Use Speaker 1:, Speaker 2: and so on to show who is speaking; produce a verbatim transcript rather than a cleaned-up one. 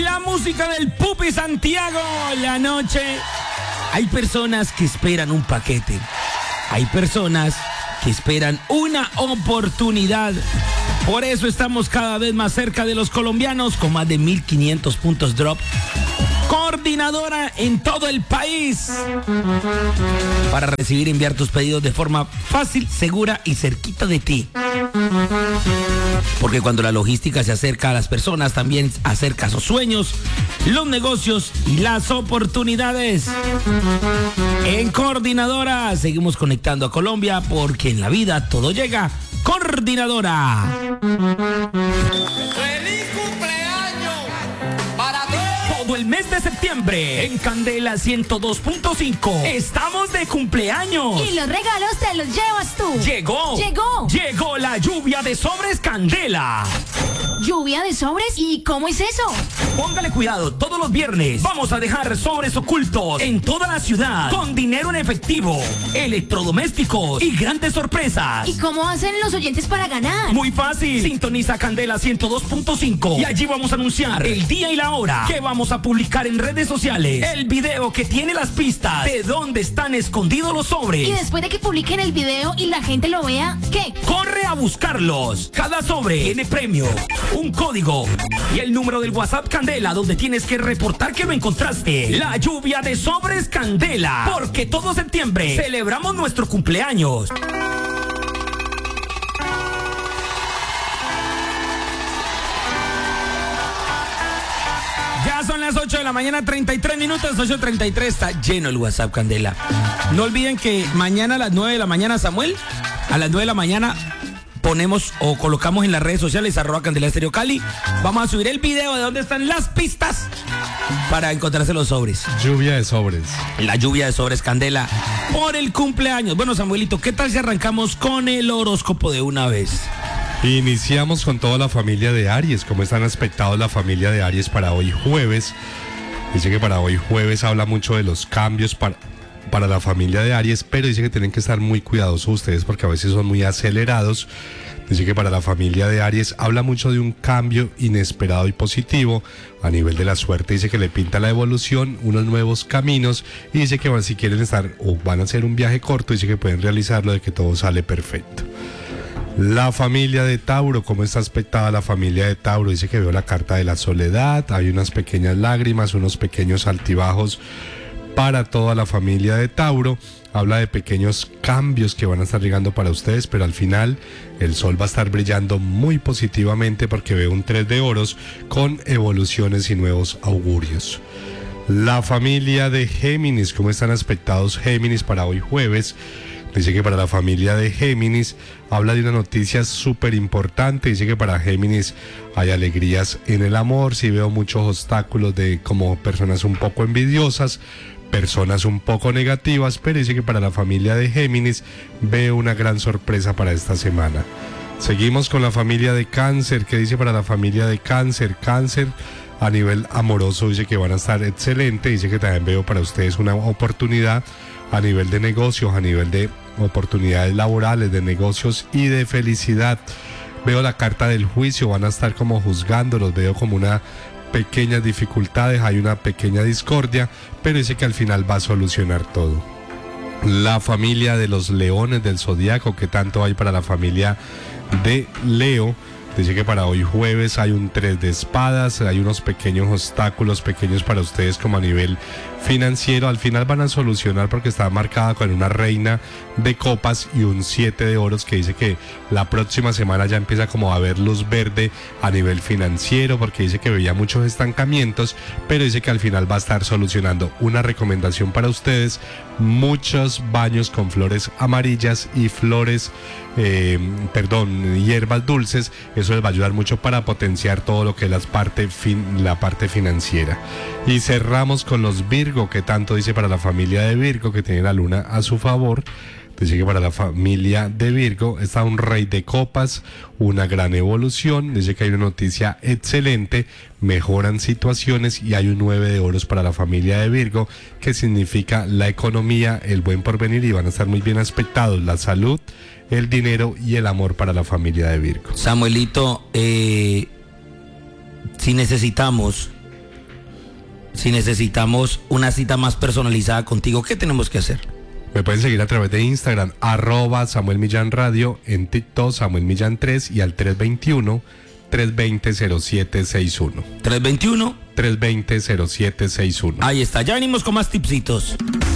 Speaker 1: La música del Pupi Santiago, la noche. Hay personas que esperan un paquete. Hay personas que esperan una oportunidad. Por eso estamos cada vez más cerca de los colombianos con más de mil quinientos puntos drop. Coordinadora en todo el país para recibir y enviar tus pedidos de forma fácil, segura y cerquita de ti. Porque cuando la logística se acerca a las personas, también acerca sus sueños, los negocios y las oportunidades. En Coordinadora seguimos conectando a Colombia porque en la vida todo llega. Coordinadora.
Speaker 2: ¡Feliz cumpleaños para todos!
Speaker 1: Todo el mes de septiembre en Candela ciento dos punto cinco estamos de cumpleaños.
Speaker 3: Y los regalos te los llevas tú.
Speaker 1: Llegó.
Speaker 3: Llegó.
Speaker 1: Llegó la lluvia de sobres Candela.
Speaker 3: ¿Lluvia de sobres? ¿Y cómo es eso?
Speaker 1: Póngale cuidado, todos los viernes vamos a dejar sobres ocultos en toda la ciudad con dinero en efectivo, electrodomésticos y grandes sorpresas.
Speaker 3: ¿Y cómo hacen los oyentes para ganar?
Speaker 1: Muy fácil, sintoniza Candela ciento dos punto cinco y allí vamos a anunciar el día y la hora que vamos a publicar en redes sociales, el video que tiene las pistas de dónde están escondidos los sobres.
Speaker 3: Y después de que publiquen el video y la gente lo vea, ¿qué?
Speaker 1: Corre a buscarlos. Cada sobre tiene premio, un código y el número del WhatsApp Candela donde tienes que reportar que lo encontraste. La lluvia de sobres Candela, porque todo septiembre celebramos nuestro cumpleaños. Ya son las ocho de la mañana, treinta y tres minutos, ocho treinta y tres, está lleno el WhatsApp Candela. No olviden que mañana a las nueve de la mañana, Samuel, a las nueve de la mañana ponemos o colocamos en las redes sociales arroba Candela Estéreo Cali. Vamos a subir el video de dónde están las pistas para encontrarse los sobres.
Speaker 4: Lluvia de sobres.
Speaker 1: La lluvia de sobres Candela por el cumpleaños. Bueno, Samuelito, ¿qué tal si arrancamos con el horóscopo de una vez?
Speaker 4: Iniciamos con toda la familia de Aries. ¿Cómo están expectados la familia de Aries para hoy jueves? Dice que para hoy jueves habla mucho de los cambios para, para la familia de Aries, pero dice que tienen que estar muy cuidadosos ustedes porque a veces son muy acelerados. Dice que para la familia de Aries habla mucho de un cambio inesperado y positivo. A nivel de la suerte dice que le pinta la evolución, unos nuevos caminos, y dice que van, si quieren estar o van a hacer un viaje corto, dice que pueden realizarlo, de que todo sale perfecto. La familia de Tauro, ¿cómo está aspectada la familia de Tauro? Dice que veo la carta de la soledad, hay unas pequeñas lágrimas, unos pequeños altibajos para toda la familia de Tauro. Habla de pequeños cambios que van a estar llegando para ustedes, pero al final el sol va a estar brillando muy positivamente porque veo un tres de oros con evoluciones y nuevos augurios. La familia de Géminis, ¿cómo están aspectados Géminis para hoy jueves? Dice que para la familia de Géminis habla de una noticia súper importante. Dice que para Géminis hay alegrías en el amor. Sí veo muchos obstáculos de como personas un poco envidiosas, personas un poco negativas, pero dice que para la familia de Géminis veo una gran sorpresa para esta semana. Seguimos con la familia de Cáncer. ¿Qué dice para la familia de Cáncer? Cáncer a nivel amoroso dice que van a estar excelente. Dice que también veo para ustedes una oportunidad a nivel de negocios, a nivel de oportunidades laborales, de negocios y de felicidad. Veo la carta del juicio, van a estar como juzgando, los veo como una pequeñas dificultades, hay una pequeña discordia, pero dice que al final va a solucionar todo. La familia de los leones del zodiaco, ¿qué tanto hay para la familia de Leo? Dice que para hoy jueves hay un tres de espadas, hay unos pequeños obstáculos pequeños para ustedes como a nivel financiero. Al final van a solucionar porque está marcada con una reina de copas y un siete de oros, que dice que la próxima semana ya empieza como a ver luz verde a nivel financiero, porque dice que veía muchos estancamientos, pero dice que al final va a estar solucionando. Una recomendación para ustedes: muchos baños con flores amarillas y flores, eh, perdón, hierbas dulces. Eso les va a ayudar mucho para potenciar todo lo que es la parte, fin, la parte financiera. Y cerramos con los Virgo, que tanto dice para la familia de Virgo, que tiene la luna a su favor. Dice que para la familia de Virgo está un rey de copas, una gran evolución. Dice que hay una noticia excelente, mejoran situaciones, y hay un nueve de oros para la familia de Virgo, que significa la economía, el buen porvenir, y van a estar muy bien aspectados la salud, el dinero y el amor para la familia de Virgo.
Speaker 1: Samuelito, eh, si necesitamos si necesitamos una cita más personalizada contigo, ¿qué tenemos que hacer?
Speaker 4: Me pueden seguir a través de Instagram, arroba Samuel Millán Radio, en TikTok Samuel Millán tres y al tres dos uno, tres dos cero, cero siete seis uno.
Speaker 1: tres veintiuno.
Speaker 4: tres dos cero, cero siete seis uno.
Speaker 1: Ahí está, ya venimos con más tipsitos.